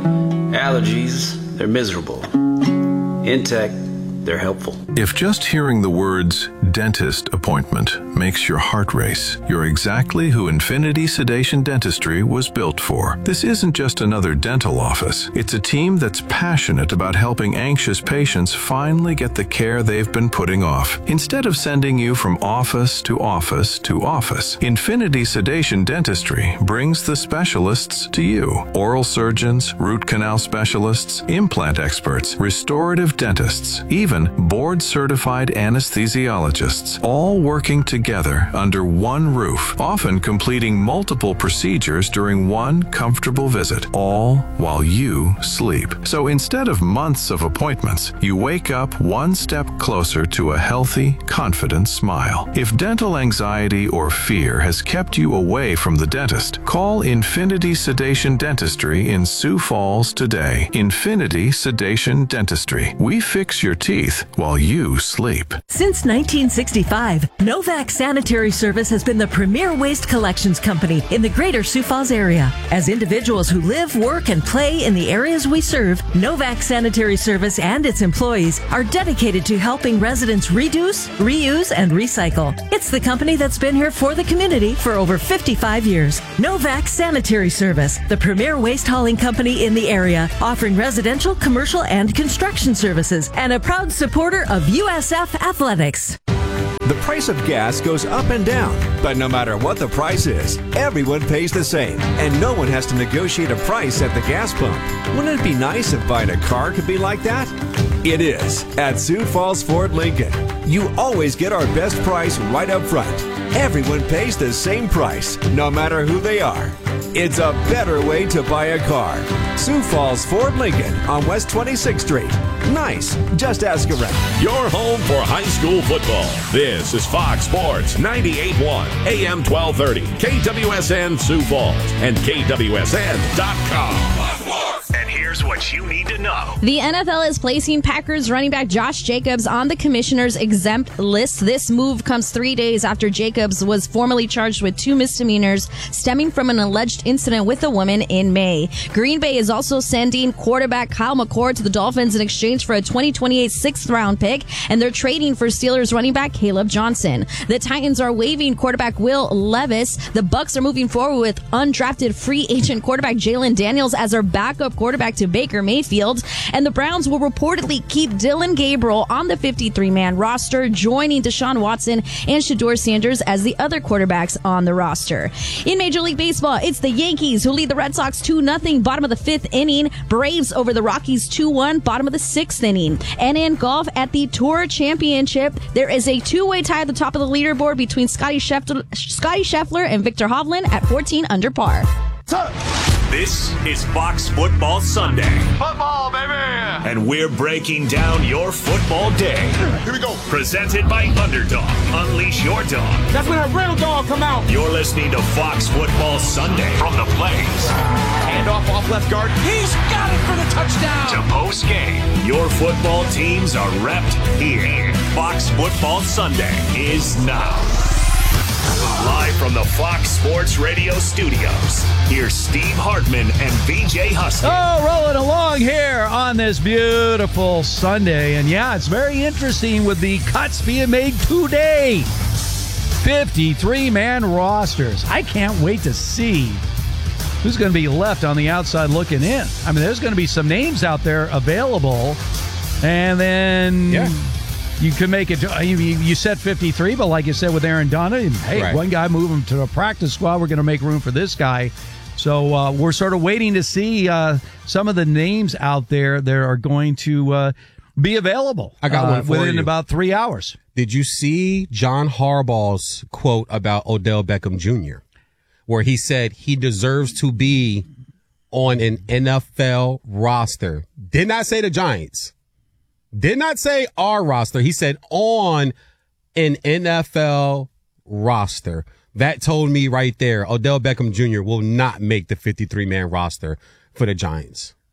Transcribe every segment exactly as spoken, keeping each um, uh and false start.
Allergies, they're miserable. Intech, they're helpful. If just hearing the words dentist appointment makes your heart race, you're exactly who Infinity Sedation Dentistry was built for. This isn't just another dental office. It's a team that's passionate about helping anxious patients finally get the care they've been putting off. Instead of sending you from office to office to office, Infinity Sedation Dentistry brings the specialists to you. Oral surgeons, root canal specialists, implant experts, restorative dentists, even board-certified anesthesiologists, all working together under one roof, often completing multiple procedures during one comfortable visit, all while you sleep. So instead of months of appointments, you wake up one step closer to a healthy, confident smile. If dental anxiety or fear has kept you away from the dentist, call Infinity Sedation Dentistry in Sioux Falls today. Infinity Sedation Dentistry. We fix your teeth while you sleep. Since nineteen sixty-five, Novak Sanitary Service has been the premier waste collections company in the greater Sioux Falls area. As individuals who live, work, and play in the areas we serve, Novak Sanitary Service and its employees are dedicated to helping residents reduce, reuse, and recycle. It's the company that's been here for the community for over fifty-five years. Novak Sanitary Service, the premier waste hauling company in the area, offering residential, commercial, and construction services, and a proud supporter of U S F Athletics. The price of gas goes up and down, but no matter what the price is, everyone pays the same, and no one has to negotiate a price at the gas pump. Wouldn't it be nice if buying a car could be like that? It is at Sioux Falls Ford Lincoln. You always get our best price right up front. Everyone pays the same price, no matter who they are. It's a better way to buy a car. Sioux Falls Ford Lincoln on West twenty-sixth Street. Nice. Just ask around. Your home for high school football. This is Fox Sports ninety-eight point one, A M twelve thirty, K W S N Sioux Falls, and K W S N dot com. And here's what you need to know. The N F L is placing Packers running back Josh Jacobs on the commissioner's exempt list. This move comes three days after Jacobs was formally charged with two misdemeanors stemming from an alleged incident with a woman in May. Green Bay is also sending quarterback Kyle McCord to the Dolphins in exchange for a twenty twenty-eight sixth round pick, and they're trading for Steelers running back Caleb Johnson. The Titans are waiving quarterback Will Levis. The Bucs are moving forward with undrafted free agent quarterback Jalen Daniels as their backup quarterback to Baker Mayfield, and the Browns will reportedly keep Dylan Gabriel on the fifty-three man roster, joining Deshaun Watson and Shedeur Sanders as the other quarterbacks on the roster. In Major League Baseball, it's the Yankees who lead the Red Sox two nothing, bottom of the fifth inning. Braves over the Rockies two one, bottom of the sixth inning. And in golf at the Tour Championship, there is a two-way tie at the top of the leaderboard between Scotty Scheffler, Scotty Scheffler and Victor Hovland at fourteen under par. This is Fox Football Sunday. Football, baby! And we're breaking down your football day. Here we go. Presented by Underdog. Unleash your dog. That's when a real dog come out. You're listening to Fox Football Sunday from the Blaze. Hand off off left guard. He's got it for the touchdown. To post game. Your football teams are repped here. Fox Football Sunday is now. Live from the Fox Sports Radio studios, here's Steve Hartman and V J Husky. Oh, rolling along here on this beautiful Sunday. And yeah, it's very interesting with the cuts being made today. fifty-three man rosters. I can't wait to see who's going to be left on the outside looking in. I mean, there's going to be some names out there available. And then... yeah. You could make it, you, you said fifty-three, but like you said with Aaron Donald, hey, right. One guy move him to a practice squad. We're going to make room for this guy. So uh, we're sort of waiting to see uh, some of the names out there that are going to uh, be available. I got one uh, for within you. about three hours. Did you see John Harbaugh's quote about Odell Beckham Junior, where he said he deserves to be on an N F L roster? Did not say the Giants. Did not say our roster. He said on an N F L roster. That told me right there, Odell Beckham Junior will not make the fifty-three man roster for the Giants.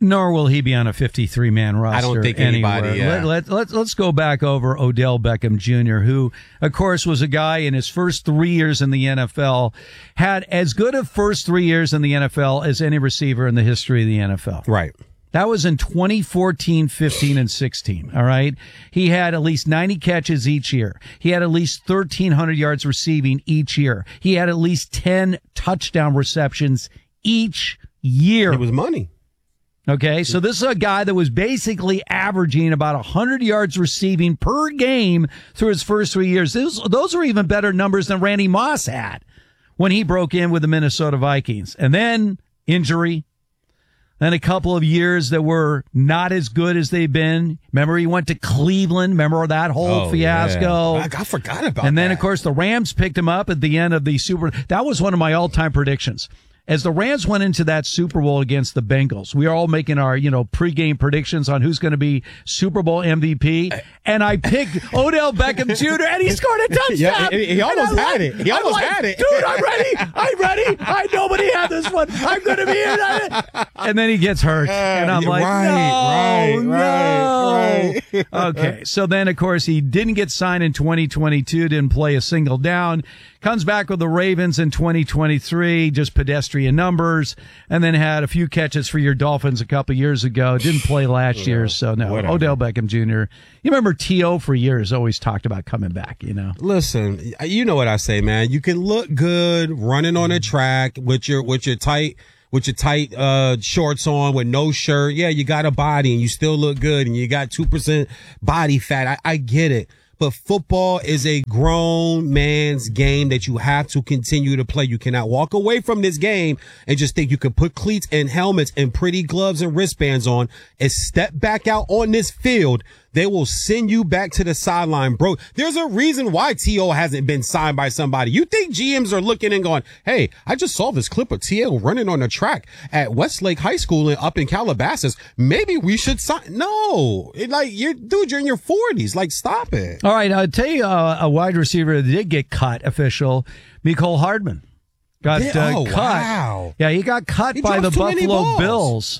Nor will he be on a fifty-three man roster. I don't think anywhere. anybody. Yeah. Let, let, let, let's go back over Odell Beckham Junior, who, of course, was a guy in his first three years in the N F L, had as good a first three years in the N F L as any receiver in the history of the N F L. Right. That was in twenty fourteen, fifteen, and sixteen. All right. He had at least ninety catches each year. He had at least thirteen hundred yards receiving each year. He had at least ten touchdown receptions each year. It was money. Okay, so this is a guy that was basically averaging about one hundred yards receiving per game through his first three years. Those, those are even better numbers than Randy Moss had when he broke in with the Minnesota Vikings. And then injury, then a couple of years that were not as good as they've been. Remember, he went to Cleveland. Remember that whole oh, fiasco? Yeah. I, I forgot about that. And then, of course, the Rams picked him up at the end of the Super. That was one of my all-time predictions. As the Rams went into that Super Bowl against the Bengals, we were all making our, you know, pregame predictions on who's going to be Super Bowl M V P. And I picked Odell Beckham Junior and he scored a touchdown. Yeah, he, he almost had like, it. He almost like, had it. Dude, I'm ready. I'm ready. I nobody had this one. I'm going to be in it. And then he gets hurt. And I'm like, right, no, right, no. right. Okay. So then, of course, he didn't get signed in twenty twenty-two, didn't play a single down. Comes back with the Ravens in twenty twenty-three, just pedestrian numbers, and then had a few catches for your Dolphins a couple years ago. Didn't play last yeah, year, so no. Whatever. Odell Beckham Junior You remember T O for years always talked about coming back, you know? Listen, you know what I say, man. You can look good running on a track with your with your tight with your tight uh shorts on with no shirt. Yeah, you got a body and you still look good and you got two percent body fat. I, I get it. But football is a grown man's game that you have to continue to play. You cannot walk away from this game and just think you can put cleats and helmets and pretty gloves and wristbands on and step back out on this field. They will send you back to the sideline, bro. There's a reason why T O hasn't been signed by somebody. You think G Ms are looking and going, hey, I just saw this clip of T O running on the track at Westlake High School and up in Calabasas. Maybe we should sign. No, it, like, you're, dude, you're in your forties. Like, stop it. All right. I'll tell you uh, a wide receiver that did get cut, official, Mecole Hardman. Got uh, oh, cut. Wow. Yeah, he got cut he by the Buffalo Bills.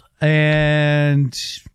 And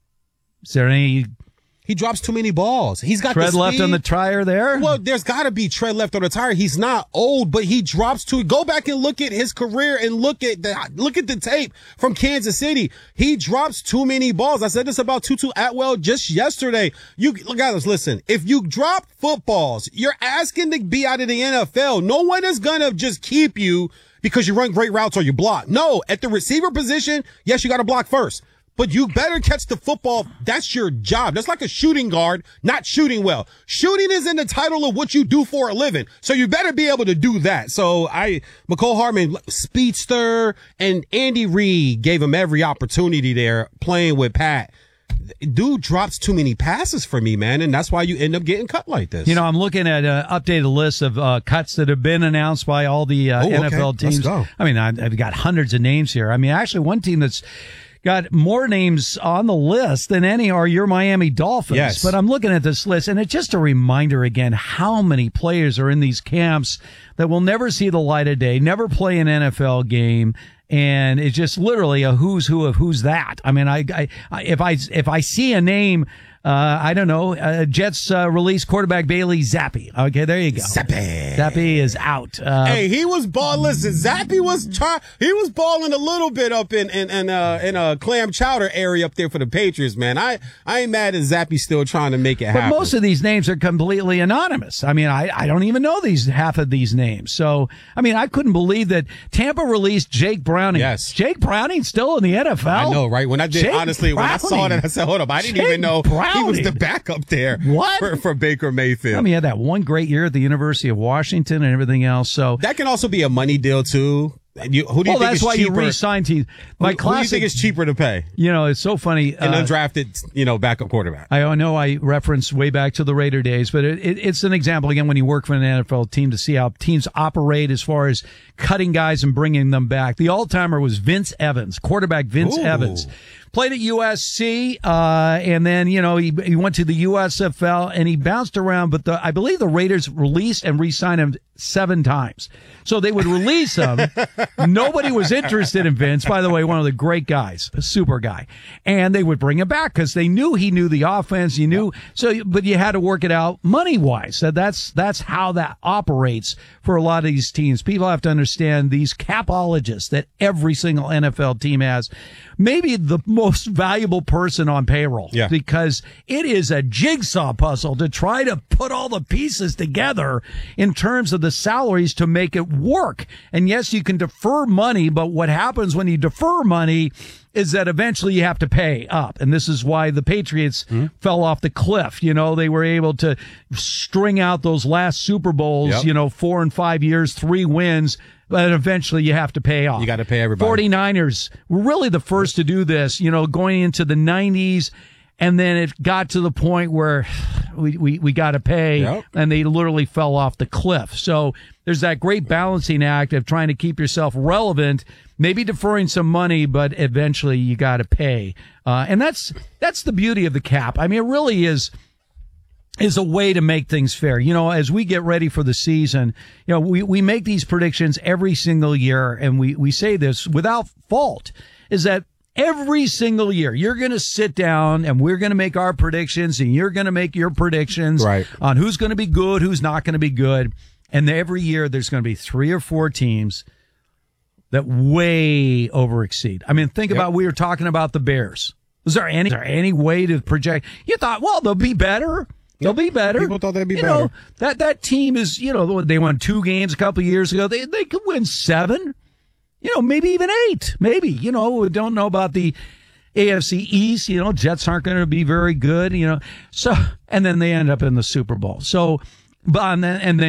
is there any He drops too many balls. He's got tread the left on the tire there? Well, there's got to be tread left on the tire. He's not old, but he drops too. Go back and look at his career and look at the look at the tape from Kansas City. He drops too many balls. I said this about Tutu Atwell just yesterday. You guys, listen. If you drop footballs, you're asking to be out of the N F L. No one is gonna just keep you because you run great routes or you block. No, at the receiver position, yes, you got to block first. But you better catch the football. That's your job. That's like a shooting guard not shooting well. Shooting is in the title of what you do for a living. So you better be able to do that. So I, Mecole Hardman, speedster, and Andy Reid gave him every opportunity there playing with Pat. Dude drops too many passes for me, man, and that's why you end up getting cut like this. You know, I'm looking at an updated list of uh, cuts that have been announced by all the uh, oh, N F L okay. teams. Let's go. I mean, I've got hundreds of names here. I mean, actually, one team that's got more names on the list than any are your Miami Dolphins. Yes. But I'm looking at this list, and it's just a reminder again how many players are in these camps that will never see the light of day, never play an N F L game. And it's just literally a who's who of who's that. I mean, I, I if I if I see a name, uh, I don't know, uh, Jets uh, release quarterback Bailey Zappi. Okay, there you go. Zappi. Zappi is out. Uh, hey, he was balling. Listen, Zappi was try- he was balling a little bit up in in in uh, in a clam chowder area up there for the Patriots, man. I I ain't mad at Zappi still trying to make it happen. But most of these names are completely anonymous. I mean, I I don't even know these half of these names. So I mean, I couldn't believe that Tampa released Jake Browning. Yes, Jake Browning still in the N F L. I know, right? When I did, Jake honestly, Browning. when I saw that, I said, "Hold up, I didn't Jake even know Browning. he was the backup there." What for, for Baker Mayfield? I mean, he had that one great year at the University of Washington and everything else. So that can also be a money deal too. You, who do you well, think that's is why cheaper? you re-signed teams. My who, classic, who do you think is cheaper to pay? You know, it's so funny. An uh, undrafted, you know, backup quarterback. I know I referenced way back to the Raider days, but it, it, it's an example again when you work for an N F L team to see how teams operate as far as cutting guys and bringing them back. The all-timer was Vince Evans, quarterback Vince Ooh. Evans. played at U S C, uh, and then, you know, he, he went to the U S F L and he bounced around, but the, I believe the Raiders released and re-signed him seven times. So they would release him. Nobody was interested in Vince. By the way, one of the great guys, a super guy. And they would bring him back because they knew he knew the offense. You knew. So, but you had to work it out money wise. So that's, that's how that operates for a lot of these teams. People have to understand these capologists that every single N F L team has. Maybe the most valuable person on payroll. Yeah. Because it is a jigsaw puzzle to try to put all the pieces together in terms of the salaries to make it work. And yes, you can defer money, but what happens when you defer money is that eventually you have to pay up. And this is why the Patriots mm-hmm. fell off the cliff. You know, they were able to string out those last Super Bowls, yep. you know, four and five years, three wins. But eventually you have to pay off. You got to pay everybody. forty-niners were really the first to do this, you know, going into the nineties. And then it got to the point where we, we, we got to pay, yep. and they literally fell off the cliff. So there's that great balancing act of trying to keep yourself relevant, maybe deferring some money, but eventually you got to pay. Uh, and that's, that's the beauty of the cap. I mean, it really is, is a way to make things fair. You know, as we get ready for the season, you know, we, we make these predictions every single year, and we, we say this without fault, is that every single year, you're going to sit down and we're going to make our predictions, and you're going to make your predictions right. on who's going to be good, who's not going to be good. And every year there's going to be three or four teams that way over exceed. I mean, think yep. about, we were talking about the Bears. Was there any, is there any way to project? You thought, well, they'll be better. They'll be better. People thought they'd be you better. Know, that, that team is, you know, they won two games a couple of years ago. They, they could win seven. You know, maybe even eight. Maybe, you know, we don't know about the A F C East. You know, Jets aren't going to be very good, you know. So, and then they end up in the Super Bowl. So, but, and then, and then